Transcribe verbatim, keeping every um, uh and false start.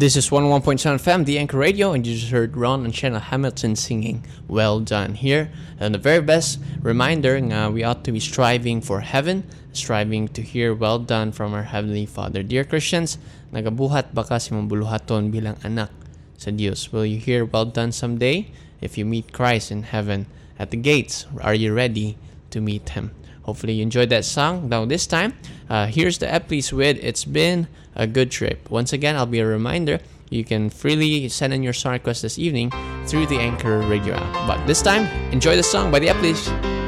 This is one oh one point seven F M, the Anchor Radio, and you just heard Ron and Shanna Hamilton singing Well Done here. And the very best reminder nga we ought to be striving for heaven, striving to hear well done from our Heavenly Father. Dear Christians, nagabuhat ba ka si mambuluhaton bilang anak sa Diyos? Will you hear well done someday? If you meet Christ in heaven at the gates, are you ready to meet Him? Hopefully you enjoyed that song. Now this time, uh, here's the Epleys with It's Been a Good Trip. Once again, I'll be a reminder, you can freely send in your song request this evening through the Anchor Radio app. But this time, enjoy the song by the Epleys.